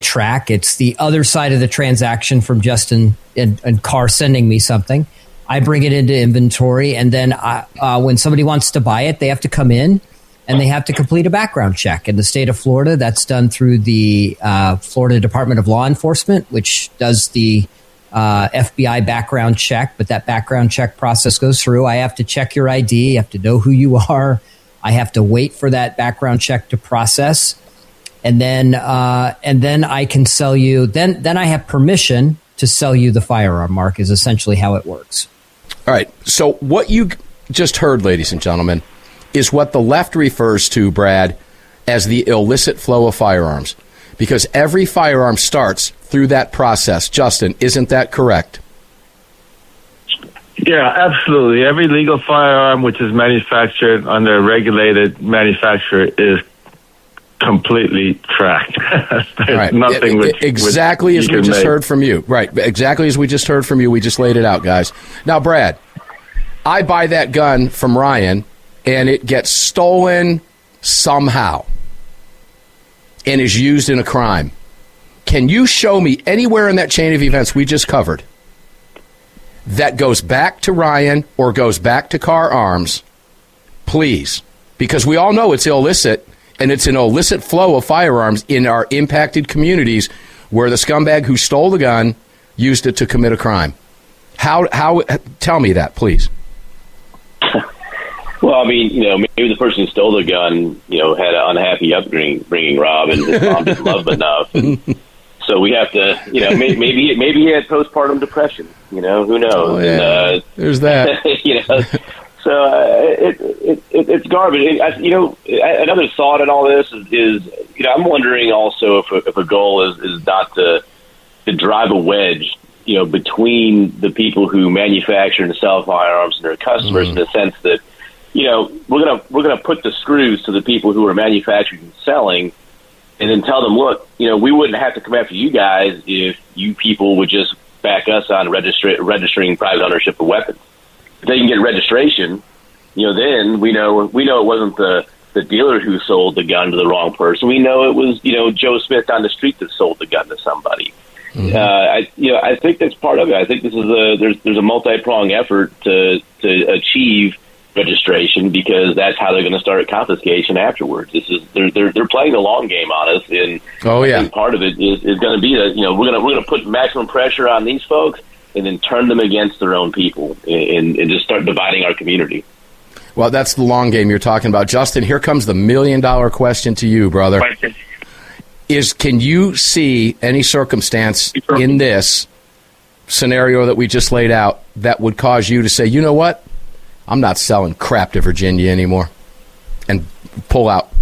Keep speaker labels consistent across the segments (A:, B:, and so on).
A: track. It's the other side of the transaction from Justin and Carr sending me something. I bring it into inventory, and then when somebody wants to buy it, they have to come in and they have to complete a background check. In the state of Florida, that's done through the Florida Department of Law Enforcement, which does the FBI background check, but that background check process goes through. I have to check your ID. I have to know who you are. I have to wait for that background check to process. And then I can sell you. Then I have permission to sell you the firearm. Mark, is essentially how it works.
B: All right. So what you just heard, ladies and gentlemen, is what the left refers to, Brad, as the illicit flow of firearms, because every firearm starts through that process. Justin, isn't that correct?
C: Yeah, absolutely. Every legal firearm which is manufactured under a regulated manufacturer is completely tracked. There's
B: right.
C: Nothing
B: exactly as we just heard from you. Right. Exactly as we just heard from you. We just laid it out, guys. Now, Brad, I buy that gun from Ryan, and it gets stolen somehow and is used in a crime. Can you show me anywhere in that chain of events we just covered that goes back to Ryan or goes back to Carr Arms, please? Because we all know it's illicit, and it's an illicit flow of firearms in our impacted communities where the scumbag who stole the gun used it to commit a crime. How? Tell me that, please.
D: Well, I mean, maybe the person who stole the gun, had an unhappy upbringing, Rob, and his mom didn't love him enough. And so we have to, maybe he had postpartum depression. Who knows?
B: Oh, yeah.
D: And,
B: there's that.
D: So it's garbage. Another thought in all this is I'm wondering also if a goal is not to drive a wedge, between the people who manufacture and sell firearms and their customers, in the sense that, we're gonna put the screws to the people who are manufacturing and selling, and then tell them, look, we wouldn't have to come after you guys if you people would just back us on registering private ownership of weapons. If they can get registration, then we know it wasn't the dealer who sold the gun to the wrong person. We know it was, Joe Smith on the street that sold the gun to somebody. Mm-hmm. I think that's part of it. I think this is there's a multi-pronged effort to achieve registration, because that's how they're going to start confiscation afterwards. They're playing the long game on us, and I think part of it is going to be that we're going to put maximum pressure on these folks and then turn them against their own people and just start dividing our community.
B: Well, that's the long game you're talking about. Justin, here comes the $1 million question to you, brother. Can you see any circumstance in this scenario that we just laid out that would cause you to say, you know what, I'm not selling crap to Virginia anymore, and pull out?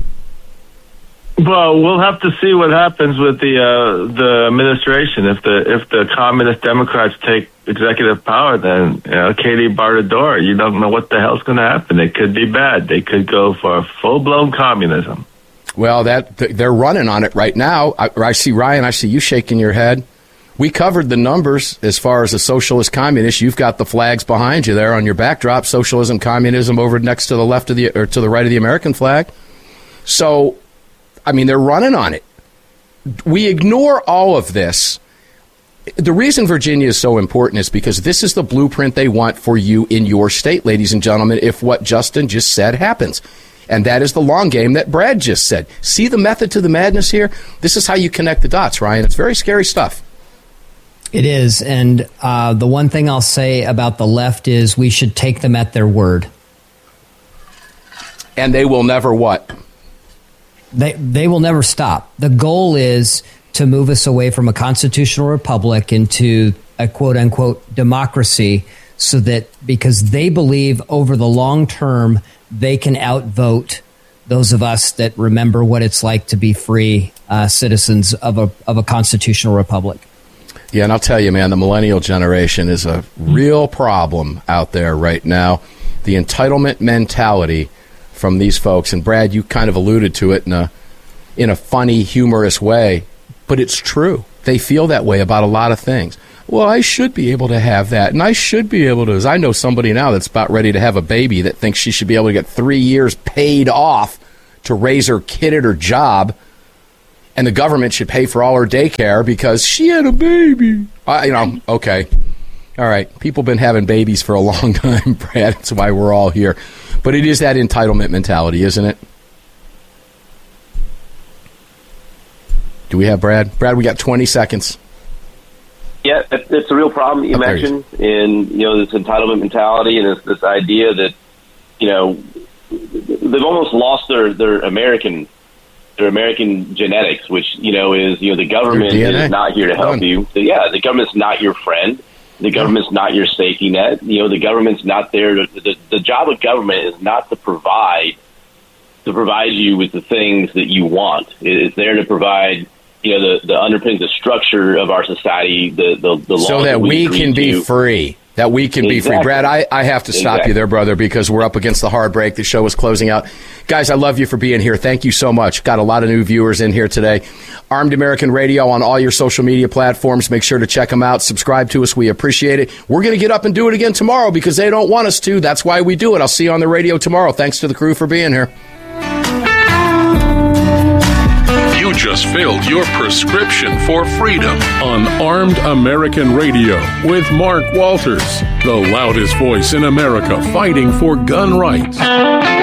C: Well, we'll have to see what happens with the administration. If the communist Democrats take executive power, then Katie barred the door. You don't know what the hell's going to happen. It could be bad. They could go for full-blown communism.
B: Well, they're running on it right now. I see Ryan. I see you shaking your head. We covered the numbers as far as the socialist communist. You've got the flags behind you there on your backdrop. Socialism, communism over next to the left of or to the right of the American flag. So, I mean, they're running on it. We ignore all of this. The reason Virginia is so important is because this is the blueprint they want for you in your state, ladies and gentlemen, if what Justin just said happens. And that is the long game that Brad just said. See the method to the madness here? This is how you connect the dots, Ryan. It's very scary stuff.
A: It is. And the one thing I'll say about the left is we should take them at their word.
B: And they will never what?
A: They will never stop. The goal is to move us away from a constitutional republic into a quote-unquote democracy, so that because they believe over the long term they can outvote those of us that remember what it's like to be free citizens of a constitutional republic.
B: Yeah, and I'll tell you, man, the millennial generation is a real problem out there right now. The entitlement mentality from these folks, and Brad, you kind of alluded to it in a funny, humorous way, but it's true. They feel that way about a lot of things. Well, I should be able to have that, and I should be able to. I know somebody now that's about ready to have a baby that thinks she should be able to get 3 years paid off to raise her kid at her job, and the government should pay for all her daycare because she had a baby. Okay. All right. People have been having babies for a long time, Brad. That's why we're all here. But it is that entitlement mentality, isn't it? Do we have Brad? Brad, we got 20 seconds.
D: Yeah, it's a real problem that you mentioned in, this entitlement mentality and this idea that, they've almost lost their American genetics, which, is, the government is not here to help you. So, the government's not your friend. The government's not your safety net. The government's not there. The job of government is not to provide you with the things that you want. It's there to provide, the underpinnings, the structure of our society, the laws
B: so that we can be free. That we can be free. Brad, I have to stop you there, brother, because we're up against the hard break. The show is closing out. Guys, I love you for being here. Thank you so much. Got a lot of new viewers in here today. Armed American Radio on all your social media platforms. Make sure to check them out. Subscribe to us. We appreciate it. We're going to get up and do it again tomorrow because they don't want us to. That's why we do it. I'll see you on the radio tomorrow. Thanks to the crew for being here.
E: You just filled your prescription for freedom on Armed American Radio with Mark Walters, the loudest voice in America fighting for gun rights.